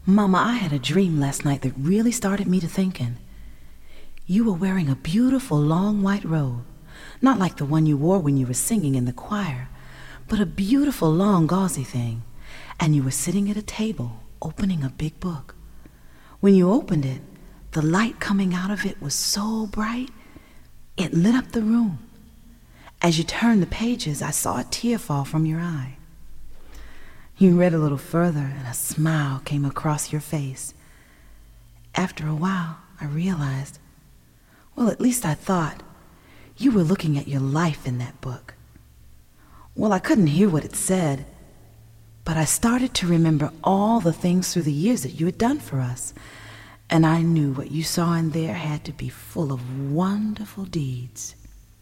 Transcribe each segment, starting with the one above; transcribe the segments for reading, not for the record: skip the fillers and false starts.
Mama, I had a dream last night that really started me to thinking. You were wearing a beautiful long white robe, not like the one you wore when you were singing in the choir, but a beautiful long gauzy thing, and you were sitting at a table opening a big book. When you opened it, the light coming out of it was so bright, it lit up the room. As you turned the pages, I saw a tear fall from your eye. You read a little further, and a smile came across your face. After a while, I realized, well, at least I thought, you were looking at your life in that book. Well, I couldn't hear what it said, but I started to remember all the things through the years that you had done for us, and I knew what you saw in there had to be full of wonderful deeds.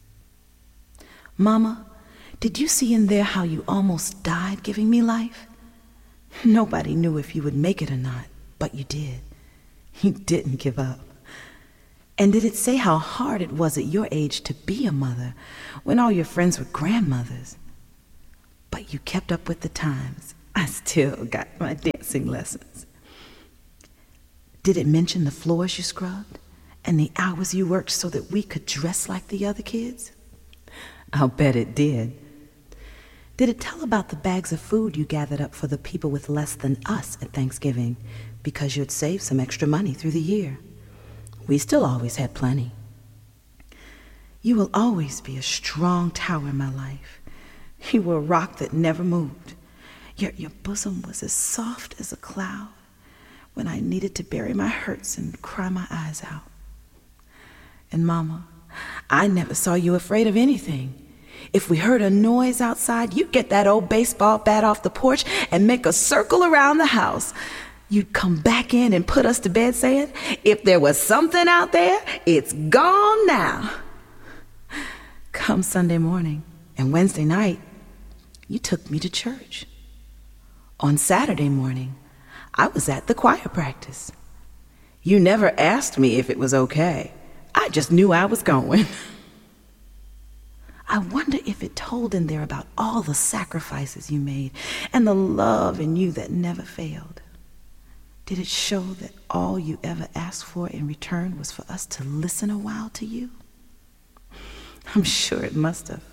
Mama, did you see in there how you almost died giving me life? Nobody knew if you would make it or not, but you did. You didn't give up. And did it say how hard it was at your age to be a mother when all your friends were grandmothers? But you kept up with the times. I still got my dancing lessons. Did it mention the floors you scrubbed and the hours you worked so that we could dress like the other kids? I'll bet it did. Did it tell about the bags of food you gathered up for the people with less than us at Thanksgiving because you'd saved some extra money through the year? We still always had plenty. You will always be a strong tower in my life. You were a rock that never moved. Your bosom was as soft as a cloud when I needed to bury my hurts and cry my eyes out. And Mama, I never saw you afraid of anything. If we heard a noise outside, you'd get that old baseball bat off the porch and make a circle around the house. You'd come back in and put us to bed saying, if there was something out there, it's gone now. Come Sunday morning and Wednesday night, you took me to church. On Saturday morning, I was at the choir practice. You never asked me if it was okay. I just knew I was going. I wonder if it told in there about all the sacrifices you made and the love in you that never failed. Did it show that all you ever asked for in return was for us to listen a while to you? I'm sure it must have.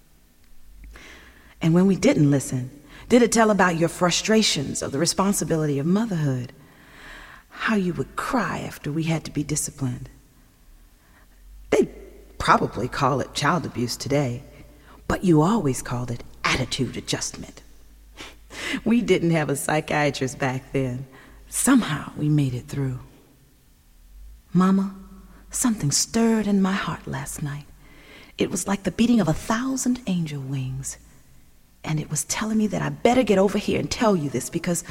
And when we didn't listen, did it tell about your frustrations of the responsibility of motherhood? How you would cry after we had to be disciplined? They'd probably call it child abuse today, but you always called it attitude adjustment. We didn't have a psychiatrist back then. Somehow we made it through. Mama, something stirred in my heart last night. It was like the beating of 1,000 angel wings. And it was telling me that I better get over here and tell you this because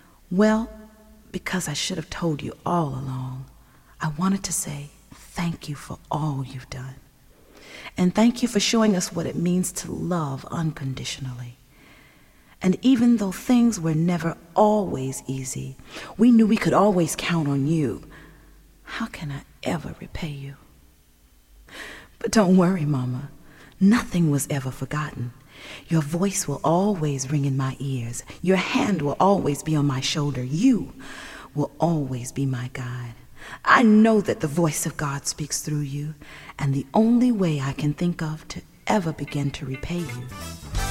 I should have told you all along. I wanted to say thank you for all you've done. And thank you for showing us what it means to love unconditionally. And even though things were never always easy, we knew we could always count on you. How can I ever repay you? But don't worry, Mama. Nothing was ever forgotten. Your voice will always ring in my ears. Your hand will always be on my shoulder. You will always be my guide. I know that the voice of God speaks through you, and the only way I can think of to ever begin to repay you